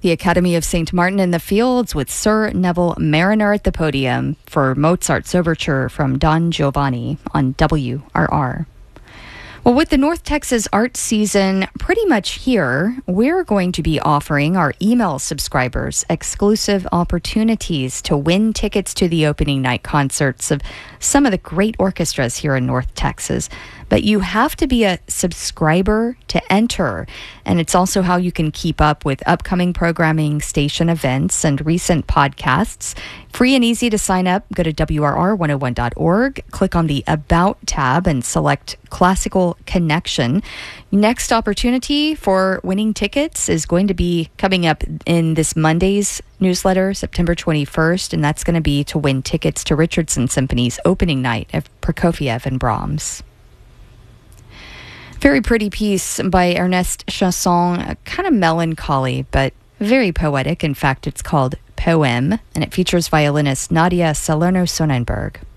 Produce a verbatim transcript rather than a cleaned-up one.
The Academy of Saint Martin in the Fields with Sir Neville Mariner at the podium for Mozart's Overture from Don Giovanni on W R R. Well, with the North Texas art season pretty much here, we're going to be offering our email subscribers exclusive opportunities to win tickets to the opening night concerts of some of the great orchestras here in North Texas. But you have to be a subscriber to enter. And it's also how you can keep up with upcoming programming, station events, and recent podcasts. Free and easy to sign up. Go to W R R one oh one dot org, click on the About tab, and select Classical Connection. Next opportunity for winning tickets is going to be coming up in this Monday's newsletter, September twenty-first, and that's going to be to win tickets to Richardson Symphony's opening night of Prokofiev and Brahms. Very pretty piece by Ernest Chausson, kind of melancholy, but very poetic. In fact, it's called Poem, and it features violinist Nadia Salerno-Sonnenberg.